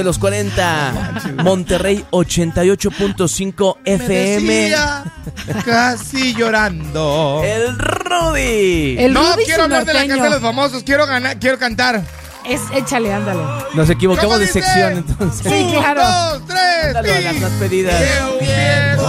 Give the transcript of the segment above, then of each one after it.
de los 40, Monterrey 88.5 FM. Casi llorando. El Rudy. No quiero hablar de la casa de los famosos, quiero cantar. Échale, ándale. Nos equivocamos de dice? sección entonces. Sí, claro. 1, 2, 3. Ándale, a las más pedidas. Que viejo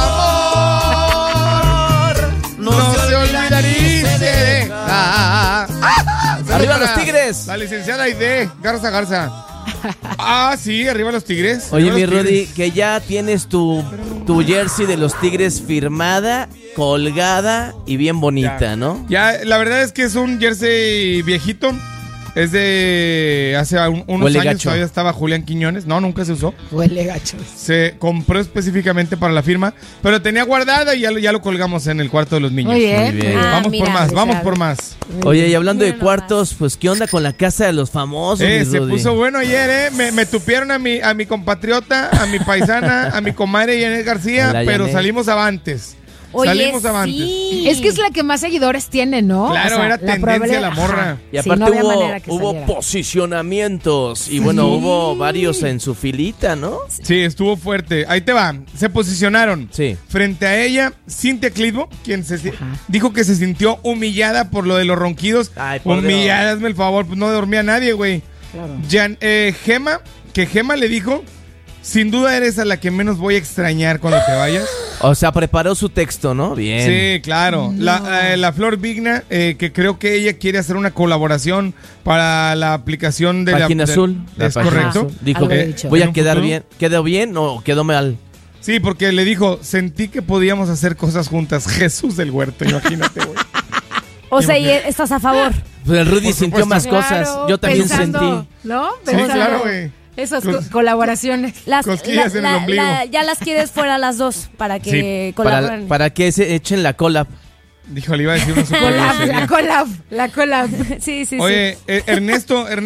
amor no se olvida ni se deja. ¡Arriba los Tigres! La licenciada Aide Garza. Sí, arriba los Tigres. Oye, Arriba mi los Rudy, Tigres. que ya tienes tu jersey de los Tigres firmada, colgada y bien bonita, Ya. ¿no? Ya, la verdad es que es un jersey viejito. Es de hace unos Huele años, gacho. todavía estaba Julián Quiñones. No, nunca se usó. Huele gacho. Se compró específicamente para la firma, pero tenía guardada y ya lo colgamos en el cuarto de los niños. Muy bien. Muy bien. Vamos por más. Oye, y hablando de cuartos, pues, ¿qué onda con la casa de los famosos, mi Se Rudy? puso bueno ayer, Me tupieron a mi compatriota, a mi paisana, a mi comadre Janet García, Hola, pero Janet. salimos avantes. Oye, Salimos avantes. sí. Es que es la que más seguidores tiene, ¿no? Claro, era tendencia la morra. Ajá. Y Sí, aparte no había manera que hubo saliera. posicionamientos y bueno, hubo varios en su filita, ¿no? Sí, estuvo fuerte. Ahí te va. Se posicionaron. Sí. Frente a ella, Cintia Clitbo, quien dijo que se sintió humillada por lo de los ronquidos. Ay, por Humillada, hazme el favor, pues no dormía nadie, güey. Claro. Gema le dijo, sin duda eres a la que menos voy a extrañar cuando te vayas. O sea, preparó su texto, ¿no? Bien. Sí, claro. La Flor Vigna, que creo que ella quiere hacer una colaboración para la aplicación de Página azul. La Es página correcto. azul. Dijo Algo que he dicho. voy ¿En a un quedar futuro? bien. ¿Quedó bien o quedó mal? Sí, porque le dijo, sentí que podíamos hacer cosas juntas. Jesús del Huerto, imagínate, güey. O sea, ¿y estás a favor? Pues el Rudy Por sintió supuesto. más cosas. Claro, Yo también pensando, sentí. ¿no? Sí, Pensando claro, güey. Esas Cos- colaboraciones. Cosquillas en el ombligo. Ya las quieres fuera las dos para que colaboren. Para que se echen la cola. Dijo, le iba a decir una super Collab, grosería. la collab. Sí. Oye, Ernesto